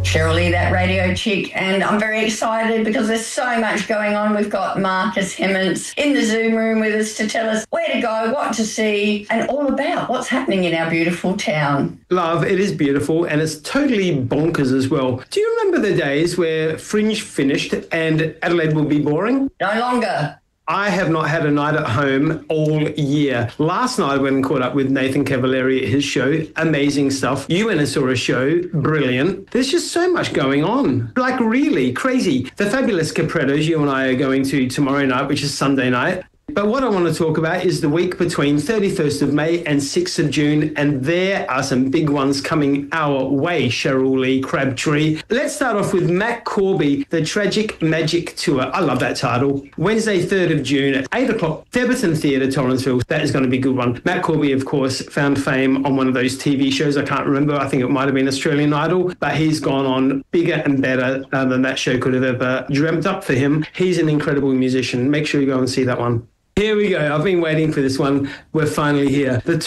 Cheryl Lee, that radio chick, and I'm very excited because there's so much going on. We've got Marcus Hemmants in the Zoom room with us to tell us where to go, what to see, and all about what's happening in our beautiful town. Love, it is beautiful and it's totally bonkers as well. Do you remember the days where Fringe finished and Adelaide would be boring? No longer. I have not had a night at home all year. Last night I went and caught up with Nathan Cavalieri at his show. Amazing stuff. You went and saw a show. Brilliant. There's just so much going on. Like really crazy. The Fabulous Caprettos you and I are going to tomorrow night, which is Sunday night. But what I want to talk about is the week between 31st of May and 6th of June, and there are some big ones coming our way, Cheryl Lee Crabtree. Let's start off with Matt Corby, the Tragic Magic Tour. I love that title. Wednesday, 3rd of June at 8 o'clock, Theberton Theatre, Torrensville. That is going to be a good one. Matt Corby, of course, found fame on one of those TV shows. I can't remember. I think it might have been Australian Idol, but he's gone on bigger and better than that show could have ever dreamt up for him. He's an incredible musician. Make sure you go and see that one. Here we go. I've been waiting for this one. We're finally here. The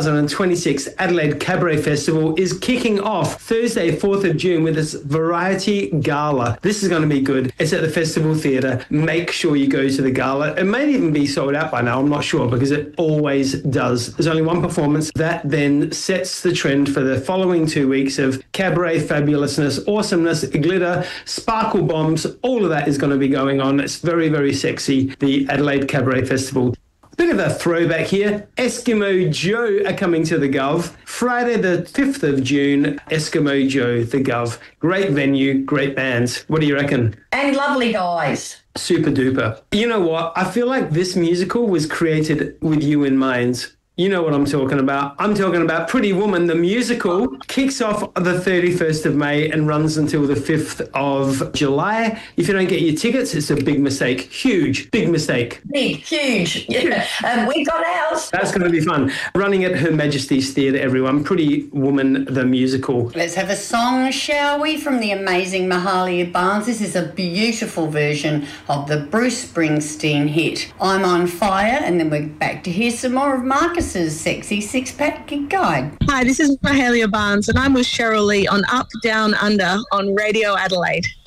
2026 Adelaide Cabaret Festival is kicking off Thursday, 4th of June with its Variety Gala. This is going to be good. It's at the Festival Theatre. Make sure you go to the gala. It may even be sold out by now. I'm not sure because it always does. There's only one performance. That then sets the trend for the following 2 weeks of cabaret fabulousness, awesomeness, glitter, sparkle bombs. All of that is going to be going on. It's very, very sexy. The Adelaide Cabaret Festival. Bit of a throwback here. Eskimo Joe are coming to the Gov. Friday the 5th of June, Eskimo Joe, the Gov. Great venue, great bands. What do you reckon? And lovely guys. Super duper. You know what? I feel like this musical was created with you in mind. You know what I'm talking about. I'm talking about Pretty Woman. The musical kicks off the 31st of May and runs until the 5th of July. If you don't get your tickets, it's a big mistake. Huge, big mistake. Big, huge. Yeah. We got ours. That's going to be fun. Running at Her Majesty's Theatre, everyone. Pretty Woman, the musical. Let's have a song, shall we, from the amazing Mahalia Barnes. This is a beautiful version of the Bruce Springsteen hit, I'm on Fire, and then we're back to hear some more of Marcus's Sexy Six-Pack Guide. Hi, this is Mahalia Barnes, and I'm with Cheryl Lee on Up, Down, Under on Radio Adelaide.